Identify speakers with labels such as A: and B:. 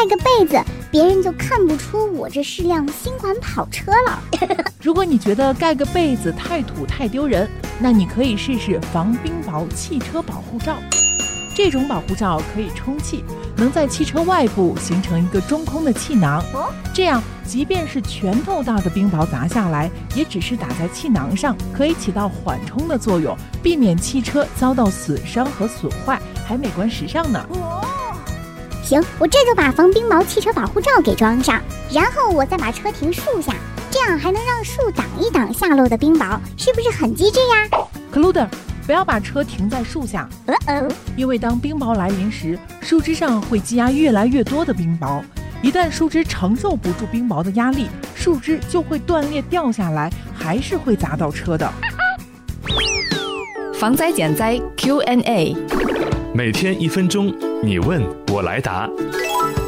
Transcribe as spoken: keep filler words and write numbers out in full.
A: 盖个被子，别人就看不出我这是辆新款跑车了。
B: 如果你觉得盖个被子太土太丢人，那你可以试试防冰雹汽车保护罩。这种保护罩可以充气，能在汽车外部形成一个中空的气囊，这样即便是拳头大的冰雹砸下来，也只是打在气囊上，可以起到缓冲的作用，避免汽车遭到损伤和损坏，还美观时尚呢。
A: 行，我这就把防冰雹汽车保护罩给装上，然后我再把车停树下，这样还能让树挡一挡下落的冰雹，是不是很机智呀？
B: Cluder， 不要把车停在树下，
A: 呃哦，
B: 因为当冰雹来临时，树枝上会积压越来越多的冰雹，一旦树枝承受不住冰雹的压力，树枝就会断裂掉下来，还是会砸到车的。
C: 防灾减灾 Q and A，
D: 每天一分钟，你问我来答。